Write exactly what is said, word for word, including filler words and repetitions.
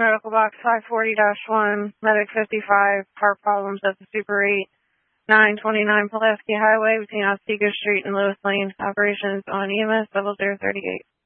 medical box five forty dash one, medic fifty-five, heart problems at the Super eight, nine twenty-nine Pulaski Highway between Oswego Street and Lewis Lane. Operations on E M S double zero thirty-eight.